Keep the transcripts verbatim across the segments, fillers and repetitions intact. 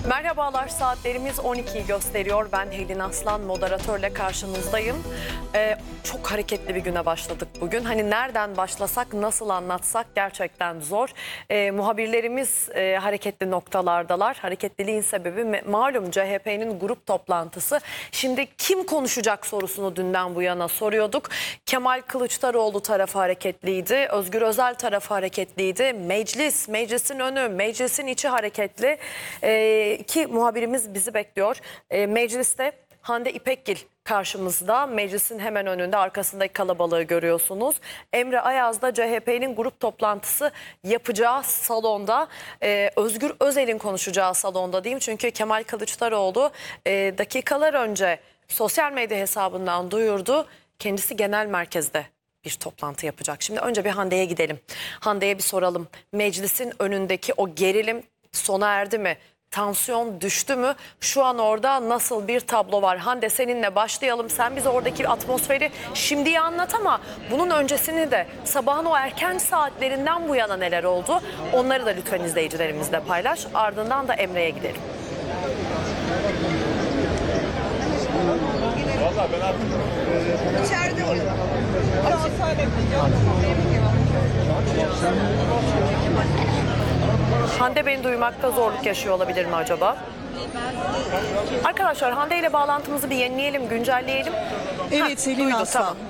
Merhabalar, saatlerimiz on ikiyi gösteriyor. Ben Helin Aslan, moderatörle karşınızdayım. Ee, çok hareketli bir güne başladık bugün. Hani nereden başlasak, nasıl anlatsak gerçekten zor. Ee, muhabirlerimiz e, hareketli noktalardalar. Hareketliliğin sebebi malum C H P'nin grup toplantısı. Şimdi kim konuşacak sorusunu dünden bu yana soruyorduk. Kemal Kılıçdaroğlu tarafı hareketliydi. Özgür Özel tarafı hareketliydi. Meclis, meclisin önü, meclisin içi hareketli. Ee, iki muhabirimiz bizi bekliyor. Ee, mecliste Hande İpekgil karşımızda. Meclisin hemen önünde, arkasındaki kalabalığı görüyorsunuz. Emre Ayaz da C H P'nin grup toplantısı yapacağı salonda. Ee, Özgür Özel'in konuşacağı salonda diyeyim. Çünkü Kemal Kılıçdaroğlu e, dakikalar önce sosyal medya hesabından duyurdu. Kendisi genel merkezde bir toplantı yapacak. Şimdi önce bir Hande'ye gidelim. Hande'ye bir soralım. Meclisin önündeki o gerilim sona erdi mi? Tansiyon düştü mü? Şu an orada nasıl bir tablo var? Hande, seninle başlayalım. Sen bize oradaki atmosferi şimdiye anlat ama bunun öncesini de, sabahın o erken saatlerinden bu yana neler oldu? Onları da lütfen izleyicilerimizle paylaş. Ardından da Emre'ye gidelim. Vallahi ben artık İçeride oyun. Hande beni duymakta zorluk yaşıyor olabilir mi acaba? Arkadaşlar, Hande ile bağlantımızı bir yenileyelim, güncelleyelim. Evet, Helin duydu, Aslan. tamam.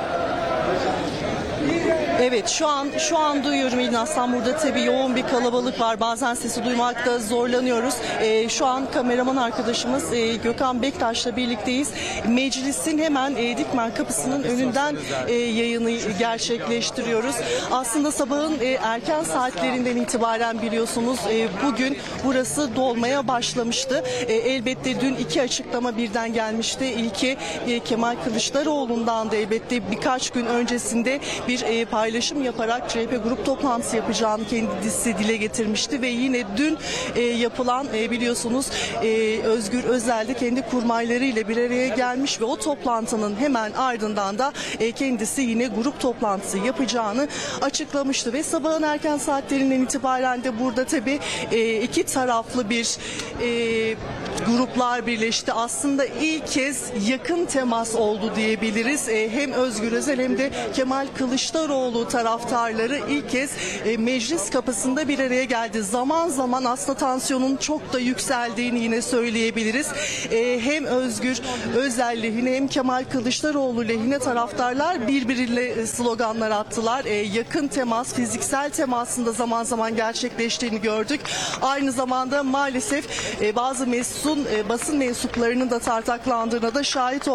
Evet, şu an şu an duyuyorum Helin Aslan. Burada tabii yoğun bir kalabalık var. Bazen sesi duymakta zorlanıyoruz. Ee, şu an kameraman arkadaşımız e, Gökhan Bektaş'la birlikteyiz. Meclisin hemen e, Dikmen kapısının önünden e, yayını gerçekleştiriyoruz. Aslında sabahın e, erken saatlerinden itibaren biliyorsunuz e, bugün burası dolmaya başlamıştı. E, elbette dün iki açıklama birden gelmişti. İlki e, Kemal Kılıçdaroğlu'ndan da elbette birkaç gün öncesinde bir e, paylaşım yaparak C H P grup toplantısı yapacağını kendisi dile getirmişti ve yine dün e, yapılan e, biliyorsunuz e, Özgür Özel de kendi kurmaylarıyla bir araya gelmiş ve o toplantının hemen ardından da e, kendisi yine grup toplantısı yapacağını açıklamıştı ve sabahın erken saatlerinden itibaren de burada tabii e, iki taraflı bir e, gruplar birleşti. Aslında ilk kez yakın temas oldu diyebiliriz. E, hem Özgür Özel hem de Kemal Kılıçdaroğlu taraftarları ilk kez e, meclis kapısında bir araya geldi. Zaman zaman aslında tansiyonun çok da yükseldiğini yine söyleyebiliriz. E, hem Özgür Özel lehine hem Kemal Kılıçdaroğlu lehine taraftarlar birbiriyle sloganlar attılar. E, yakın temas, fiziksel temasında zaman zaman gerçekleştiğini gördük. Aynı zamanda maalesef e, bazı mesun, e, basın mensuplarının da tartaklandığına da şahit olduk.